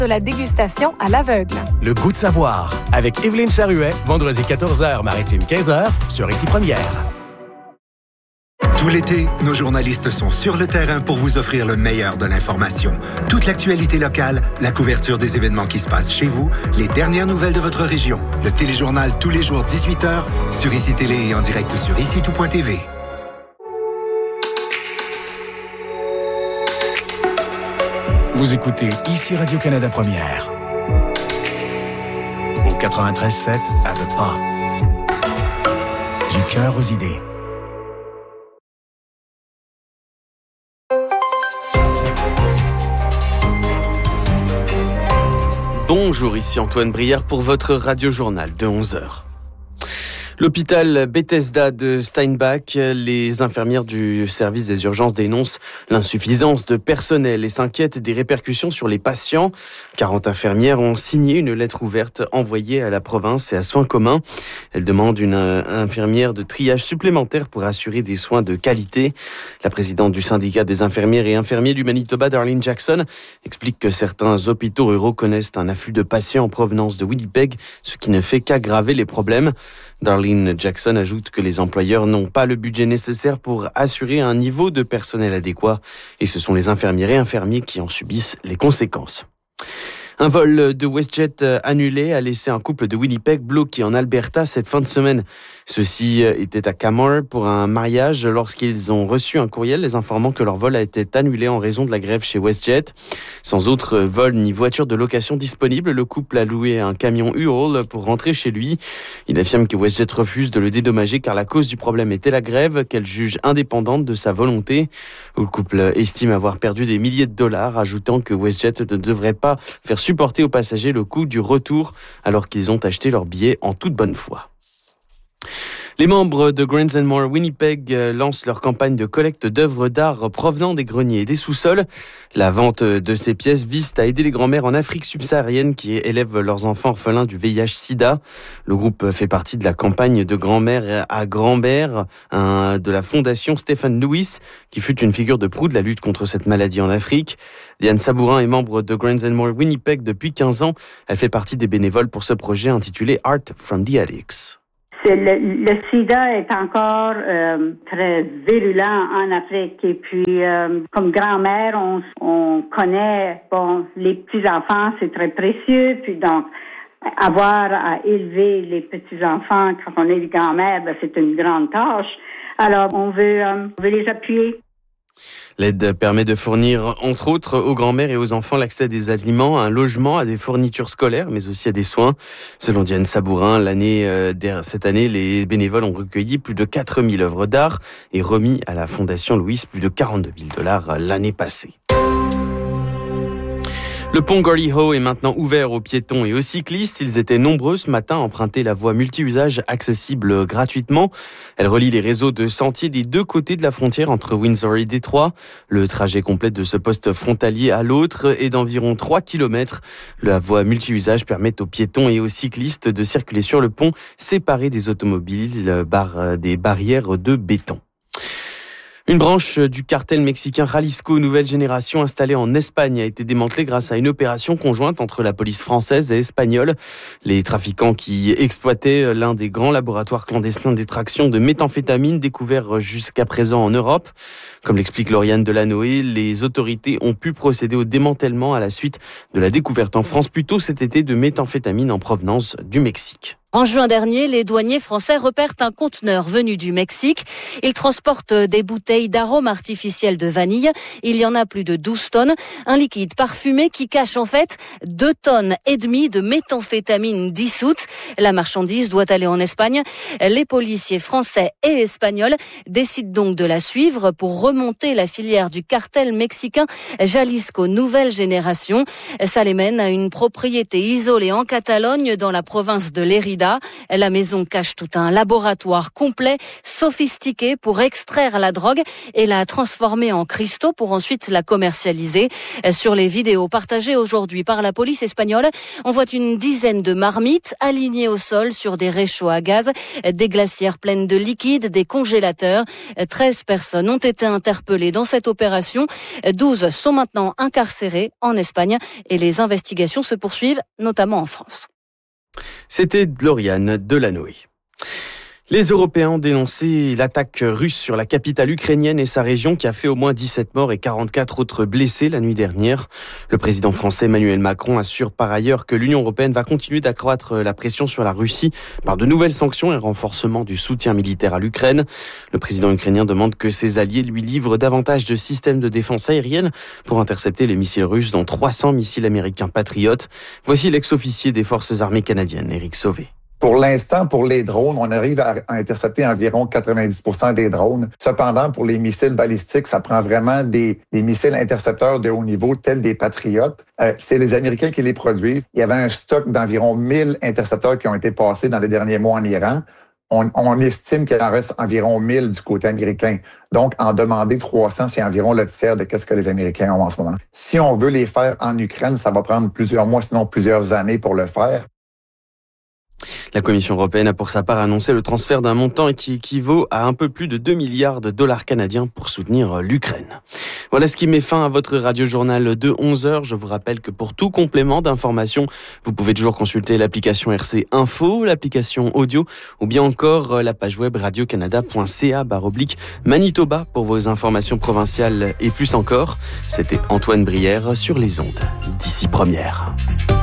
de la dégustation à l'aveugle. Le goût de savoir, avec Evelyne Charuet, vendredi 14h, maritime 15h, sur Ici Première. Tout l'été, nos journalistes sont sur le terrain pour vous offrir le meilleur de l'information. Toute l'actualité locale, la couverture des événements qui se passent chez vous, les dernières nouvelles de votre région. Le téléjournal tous les jours 18h, sur ICI Télé et en direct sur ICI-tout.tv. Vous écoutez Ici Radio-Canada Première. Au 93.7 à The Pas. Du cœur aux idées. Bonjour, ici Antoine Brière pour votre radio-journal de 11h. L'hôpital Bethesda de Steinbach, les infirmières du service des urgences dénoncent l'insuffisance de personnel et s'inquiètent des répercussions sur les patients. 40 infirmières ont signé une lettre ouverte envoyée à la province et à Soins communs. Elles demandent une infirmière de triage supplémentaire pour assurer des soins de qualité. La présidente du syndicat des infirmières et infirmiers du Manitoba, Darlene Jackson, explique que certains hôpitaux ruraux connaissent un afflux de patients en provenance de Winnipeg, ce qui ne fait qu'aggraver les problèmes. Darlene Jackson ajoute que les employeurs n'ont pas le budget nécessaire pour assurer un niveau de personnel adéquat et ce sont les infirmières et infirmiers qui en subissent les conséquences. Un vol de WestJet annulé a laissé un couple de Winnipeg bloqué en Alberta cette fin de semaine. Ceux-ci étaient à Camor pour un mariage lorsqu'ils ont reçu un courriel les informant que leur vol a été annulé en raison de la grève chez WestJet. Sans autre vol ni voiture de location disponible, le couple a loué un camion U-Haul pour rentrer chez lui. Il affirme que WestJet refuse de le dédommager car la cause du problème était la grève, qu'elle juge indépendante de sa volonté. Le couple estime avoir perdu des milliers de dollars, ajoutant que WestJet ne devrait pas faire supporter aux passagers le coût du retour alors qu'ils ont acheté leur billet en toute bonne foi. Les membres de Grands & More Winnipeg lancent leur campagne de collecte d'œuvres d'art provenant des greniers et des sous-sols. La vente de ces pièces vise à aider les grands-mères en Afrique subsaharienne qui élèvent leurs enfants orphelins du VIH-Sida. Le groupe fait partie de la campagne de grand-mère à grand-mère de la fondation Stephen Lewis, qui fut une figure de proue de la lutte contre cette maladie en Afrique. Diane Sabourin est membre de Grands & More Winnipeg depuis 15 ans. Elle fait partie des bénévoles pour ce projet intitulé Art from the Addicts. Le sida est encore très virulent en Afrique et puis comme grand-mère, on connaît, les petits-enfants, c'est très précieux, puis donc avoir à élever les petits-enfants quand on est grand-mère, c'est une grande tâche. Alors, on veut les appuyer. L'aide permet de fournir, entre autres, aux grands-mères et aux enfants l'accès à des aliments, à un logement, à des fournitures scolaires, mais aussi à des soins. Selon Diane Sabourin, cette année, les bénévoles ont recueilli plus de 4000 œuvres d'art et remis à la Fondation Louis plus de 42 000 $ l'année passée. Le pont Gordie Howe est maintenant ouvert aux piétons et aux cyclistes. Ils étaient nombreux ce matin à emprunter la voie multi-usage accessible gratuitement. Elle relie les réseaux de sentiers des deux côtés de la frontière entre Windsor et Détroit. Le trajet complet de ce poste frontalier à l'autre est d'environ 3 km. La voie multi-usage permet aux piétons et aux cyclistes de circuler sur le pont séparé des automobiles des barrières de béton. Une branche du cartel mexicain Jalisco Nouvelle Génération installée en Espagne a été démantelée grâce à une opération conjointe entre la police française et espagnole. Les trafiquants qui exploitaient l'un des grands laboratoires clandestins d'extraction de méthamphétamine découverts jusqu'à présent en Europe. Comme l'explique Lauriane Delanoë, les autorités ont pu procéder au démantèlement à la suite de la découverte en France plus tôt cet été de méthamphétamine en provenance du Mexique. En juin dernier, les douaniers français repèrent un conteneur venu du Mexique. Il transporte des bouteilles d'arômes artificiels de vanille. Il y en a plus de 12 tonnes. Un liquide parfumé qui cache en fait 2,5 tonnes de méthamphétamine dissoute. La marchandise doit aller en Espagne. Les policiers français et espagnols décident donc de la suivre pour remonter la filière du cartel mexicain Jalisco Nouvelle Génération. Ça les mène à une propriété isolée en Catalogne dans la province de Lérida. Florida. La maison cache tout un laboratoire complet, sophistiqué pour extraire la drogue et la transformer en cristaux pour ensuite la commercialiser. Sur les vidéos partagées aujourd'hui par la police espagnole, on voit une dizaine de marmites alignées au sol sur des réchauds à gaz, des glacières pleines de liquide, des congélateurs. 13 personnes ont été interpellées dans cette opération. 12 sont maintenant incarcérées en Espagne et les investigations se poursuivent, notamment en France. C'était Lauriane Delanoë. Les Européens ont dénoncé l'attaque russe sur la capitale ukrainienne et sa région qui a fait au moins 17 morts et 44 autres blessés la nuit dernière. Le président français Emmanuel Macron assure par ailleurs que l'Union européenne va continuer d'accroître la pression sur la Russie par de nouvelles sanctions et renforcement du soutien militaire à l'Ukraine. Le président ukrainien demande que ses alliés lui livrent davantage de systèmes de défense aérienne pour intercepter les missiles russes, dont 300 missiles américains Patriot. Voici l'ex-officier des forces armées canadiennes, Éric Sauvé. Pour l'instant, pour les drones, on arrive à intercepter environ 90% des drones. Cependant, pour les missiles balistiques, ça prend vraiment des missiles intercepteurs de haut niveau, tels des Patriot. C'est les Américains qui les produisent. Il y avait un stock d'environ 1000 intercepteurs qui ont été passés dans les derniers mois en Iran. On estime qu'il en reste environ 1000 du côté américain. Donc, en demander 300, c'est environ le tiers de ce que les Américains ont en ce moment. Si on veut les faire en Ukraine, ça va prendre plusieurs mois, sinon plusieurs années pour le faire. La Commission européenne a pour sa part annoncé le transfert d'un montant qui équivaut à un peu plus de 2 milliards de dollars canadiens pour soutenir l'Ukraine. Voilà ce qui met fin à votre radio-journal de 11h. Je vous rappelle que pour tout complément d'information, vous pouvez toujours consulter l'application RC Info, l'application audio ou bien encore la page web radiocanada.ca/Manitoba pour vos informations provinciales et plus encore. C'était Antoine Brière sur les ondes d'ici première.